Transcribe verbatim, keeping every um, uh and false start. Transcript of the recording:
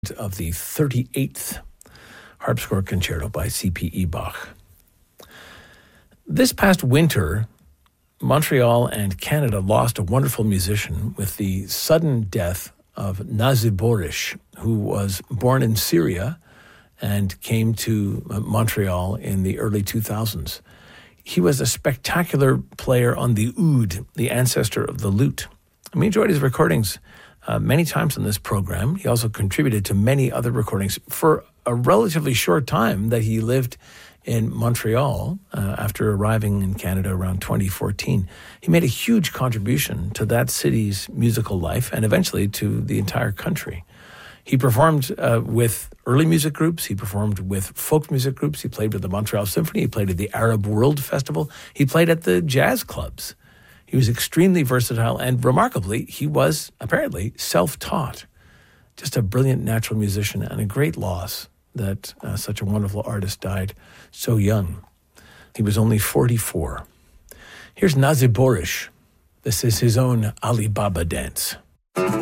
of the thirty-eighth Harpsichord Concerto by C P E Bach. This past winter, Montreal and Canada lost a wonderful musician with the sudden death of Nazi Boris, who was born in Syria and came to Montreal in the early two thousands. He was a spectacular player on the oud, the ancestor of the lute. And we enjoyed his recordings uh, many times on this program. He also contributed to many other recordings for a relatively short time that he lived in Montreal uh, after arriving in Canada around twenty fourteen. He made a huge contribution to that city's musical life and eventually to the entire country. He performed uh, with early music groups. He performed with folk music groups. He played with the Montreal Symphony. He played at the Arab World Festival. He played at the jazz clubs. He was extremely versatile, and remarkably, he was apparently self-taught. Just a brilliant natural musician, and a great loss that uh, such a wonderful artist died so young. He was only forty-four. Here's Nazi Boris. This is his own Ali Baba dance.